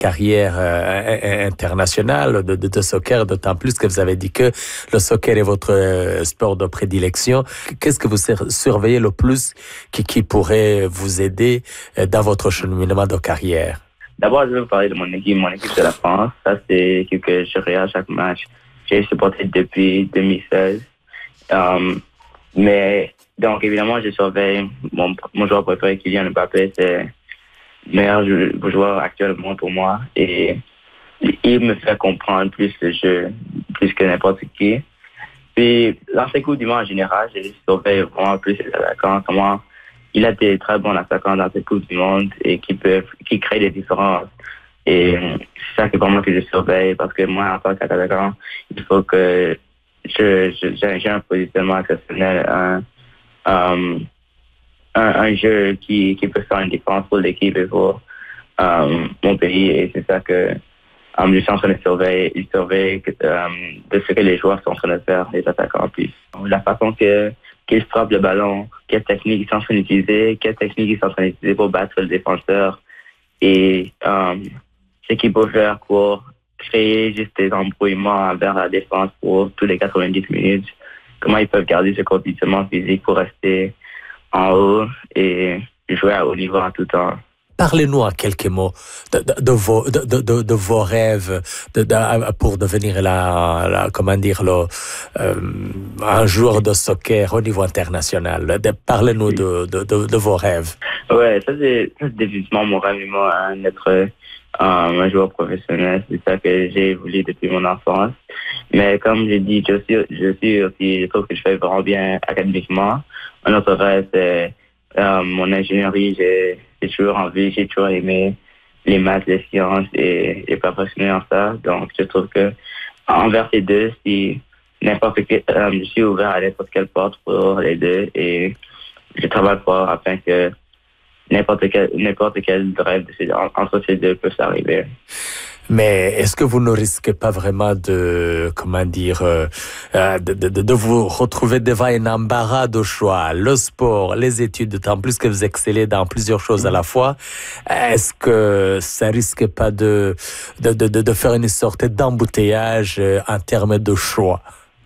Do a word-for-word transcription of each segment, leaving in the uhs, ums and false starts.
carrière euh, internationale de, de, de soccer, d'autant plus que vous avez dit que le soccer est votre euh, sport de prédilection. Qu'est-ce que vous surveillez le plus qui, qui pourrait vous aider euh, dans votre cheminement de carrière? D'abord, je vais vous parler de mon équipe, mon équipe de la France. Ça, c'est l'équipe que je regarde chaque match. J'ai supporté depuis deux mille seize. Um, mais, donc, évidemment, je surveille mon, mon joueur préféré, Kylian Mbappé. C'est le meilleur joueur actuellement pour moi. Et il me fait comprendre plus le jeu, plus que n'importe qui. Puis, dans ces coups du monde en général, je surveille vraiment plus les attaquants, comment il a des très bons attaquants dans ces coups du monde et qui peuvent, qui créent des différences. Et c'est ça que pour moi que je surveille, parce que moi, en tant qu'attaquant, il faut que je, je, j'ai un positionnement exceptionnel, un, um, un, un jeu qui, qui peut faire une différence pour l'équipe et pour um, mon pays. Et c'est ça que um, je suis en train de surveiller. Je surveille um, de ce que les joueurs sont en train de faire, les attaquants. Puis la façon que, qu'ils frappent le ballon, quelle technique ils sont en train d'utiliser, quelle technique ils sont en train d'utiliser pour battre le défenseur. Et um, ce qu'ils peuvent faire pour créer juste des embrouillements vers la défense pour tous les quatre-vingt-dix minutes. Comment ils peuvent garder ce conditionnement physique pour rester en haut et jouer à haut niveau en tout temps. Parlez-nous en quelques mots de, de, de, vos, de, de, de vos rêves de, de, pour devenir la, la, comment dire, le, euh, un joueur de soccer au niveau international. De, parlez-nous de, de, de, de vos rêves. Ouais, ça c'est, ça, c'est définitivement mon rêve, moi, hein, d'être euh, un joueur professionnel. C'est ça que j'ai voulu depuis mon enfance. Mais comme j'ai dit, je suis, je suis aussi, je trouve que je fais vraiment bien académiquement. Un autre rêve, c'est euh, mon ingénierie. J'ai, j'ai toujours envie, j'ai toujours aimé les maths, les sciences et, et perfectionner en ça. Donc, je trouve que envers ces deux, si n'importe quel, euh, je suis ouvert à n'importe quelle porte pour les deux et je travaille fort afin que n'importe quel, n'importe quel rêve de ces, entre ces deux peut s'arriver. Mais est-ce que vous ne risquez pas vraiment de, comment dire, euh, de, de, de vous retrouver devant un embarras de choix, le sport, les études, d'autant plus que vous excellez dans plusieurs choses à la fois. Est-ce que ça risque pas de, de, de, de faire une sorte d'embouteillage en termes de choix?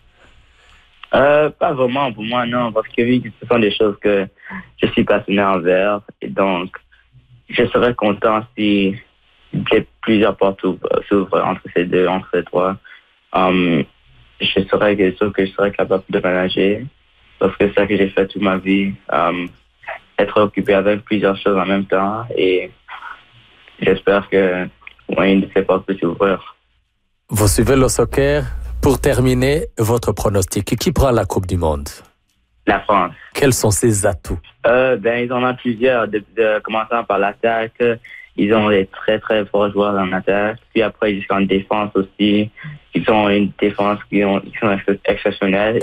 Euh, pas vraiment pour moi, non, parce que oui, ce sont des choses que je suis passionné envers et donc je serais content si j'ai plusieurs portes s'ouvrent entre ces deux, entre ces trois. Um, je serais sûr que je serais capable de manager parce que c'est ça que j'ai fait toute ma vie, um, être occupé avec plusieurs choses en même temps et j'espère que ouais, une de ces portes peut s'ouvrir. Vous suivez le soccer? Pour terminer, votre pronostic, qui prend la Coupe du Monde? La France. Quels sont ses atouts? Euh, ben, ils en ont plusieurs, de, de, commençant par l'attaque. Ils ont des très, très forts joueurs en attaque. Puis après, jusqu'en défense aussi. Ils ont une défense qui, ont, qui sont exceptionnelles.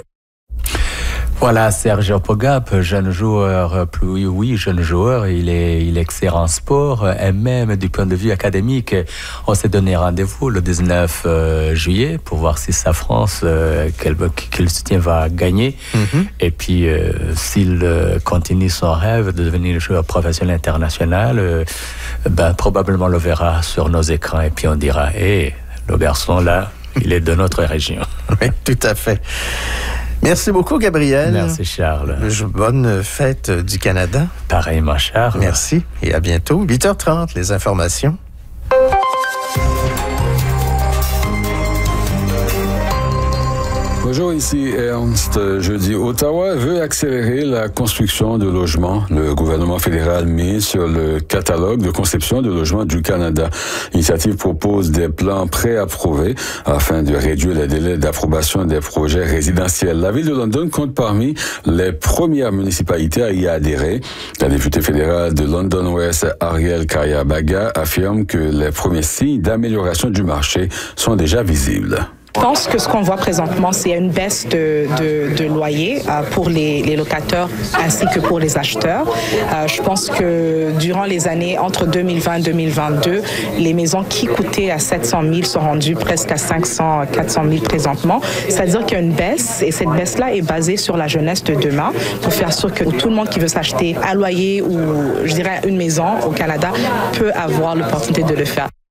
Voilà, Sergio Pogap, jeune joueur, plus oui, jeune joueur, il est, il est excellent en sport, et même du point de vue académique, on s'est donné rendez-vous le dix-neuf juillet pour voir si sa France, euh, quel, quel soutien va gagner. Mm-hmm. Et puis, euh, s'il continue son rêve de devenir joueur professionnel international, euh, ben, probablement on le verra sur nos écrans et puis on dira, hé, hey, le garçon là, il est de notre région. Oui, tout à fait. Merci beaucoup, Gabriel. Merci, Charles. Bonne fête du Canada. Pareillement, Charles. Merci et à bientôt. huit heures trente, les informations. Bonjour, ici Ernst. Jeudi, Ottawa veut accélérer la construction de logements. Le gouvernement fédéral mise sur le catalogue de conception de logements du Canada. L'initiative propose des plans préapprouvés afin de réduire les délais d'approbation des projets résidentiels. La ville de London compte parmi les premières municipalités à y adhérer. La députée fédérale de London West, Ariel Kaya-Baga, affirme que les premiers signes d'amélioration du marché sont déjà visibles. Je pense que ce qu'on voit présentement, c'est une baisse de, de, de loyer euh, pour les, les locataires ainsi que pour les acheteurs. Euh, je pense que durant les années entre deux mille vingt et deux mille vingt-deux, les maisons qui coûtaient à sept cent mille sont rendues presque à cinq cents, quatre cent mille présentement. C'est-à-dire qu'il y a une baisse et cette baisse-là est basée sur la jeunesse de demain pour faire sûr que tout le monde qui veut s'acheter un loyer ou, je dirais, une maison au Canada peut avoir l'opportunité de le faire.